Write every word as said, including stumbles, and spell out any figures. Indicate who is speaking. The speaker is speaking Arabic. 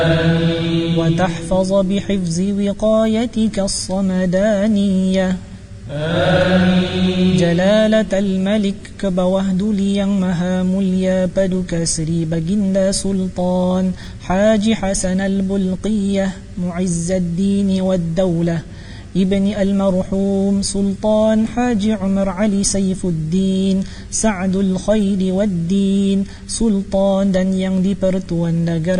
Speaker 1: وتحفظ بحفظ وقايتك الصمدانية جلالة الملك كبوهدلي مهامليا بدك سري بجند سلطان حاج حسن البلقية معز الدين والدولة ابن المرحوم سلطان حاج عمر علي سيف الدين سعد الخير والدين سلطان dan yang dipertuan negara